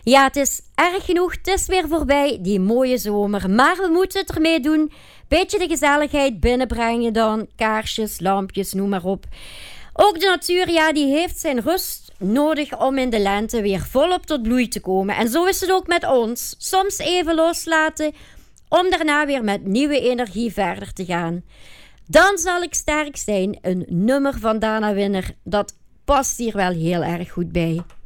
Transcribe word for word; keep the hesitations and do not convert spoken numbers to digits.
Ja, het is erg genoeg. Het is weer voorbij, die mooie zomer. Maar we moeten het ermee doen. Beetje de gezelligheid binnenbrengen dan. Kaarsjes, lampjes, noem maar op. Ook de natuur, ja, die heeft zijn rust nodig om in de lente weer volop tot bloei te komen. En zo is het ook met ons. Soms even loslaten, om daarna weer met nieuwe energie verder te gaan. Dan zal ik sterk zijn. Een nummer van Dana Winner, dat past hier wel heel erg goed bij.